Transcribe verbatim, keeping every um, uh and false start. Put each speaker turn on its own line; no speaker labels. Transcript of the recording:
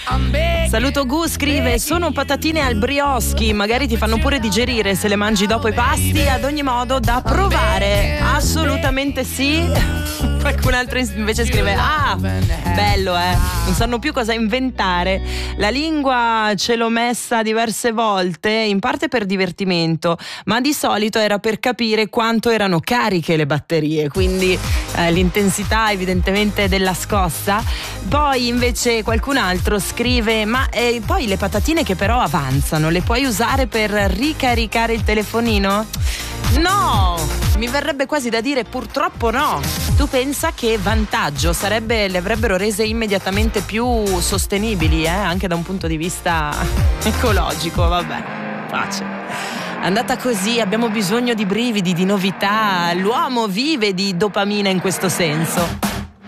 Saluto Gu, scrive: sono patatine al brioschi, magari ti fanno pure digerire se le mangi dopo i pasti, ad ogni modo da provare. Assolutamente sì. Qualcun altro invece scrive: ah, bello, eh, non sanno più cosa inventare. La lingua ce l'ho messa diverse volte, in parte per divertimento, ma di solito era per capire quanto erano cariche le batterie, quindi eh, l'intensità evidentemente della scossa. Poi invece qualcun altro scrive: ma eh, poi le patatine che però avanzano, le puoi usare per ricaricare il telefonino? No, mi verrebbe quasi da dire purtroppo no. Tu pensa che vantaggio sarebbe, le avrebbero rese immediatamente più sostenibili, eh? Anche da un punto di vista ecologico, vabbè, pace. Andata così, abbiamo bisogno di brividi, di novità, l'uomo vive di dopamina in questo senso.